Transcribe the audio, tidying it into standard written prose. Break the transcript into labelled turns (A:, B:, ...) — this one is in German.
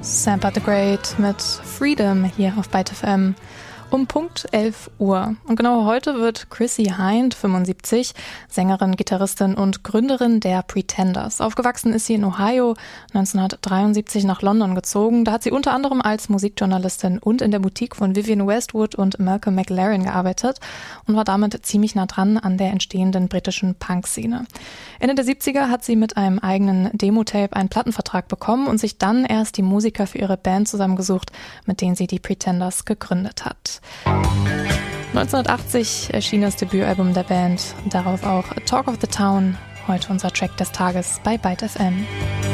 A: Sampa the Great mit Freedom hier auf Byte FM um Punkt 11 Uhr. Und genau heute wird Chrissie Hynde 75, Sängerin, Gitarristin und Gründerin der Pretenders. Aufgewachsen ist sie in Ohio, 1973 nach London gezogen. Da hat sie unter anderem als Musikjournalistin und in der Boutique von Vivienne Westwood und Malcolm McLaren gearbeitet und war damit ziemlich nah dran an der entstehenden britischen Punk-Szene. Ende der 70er hat sie mit einem eigenen Demo-Tape einen Plattenvertrag bekommen und sich dann erst die Musiker für ihre Band zusammengesucht, mit denen sie die Pretenders gegründet hat. 1980 erschien das Debütalbum der Band, darauf auch Talk of the Town, heute unser Track des Tages bei Byte FM.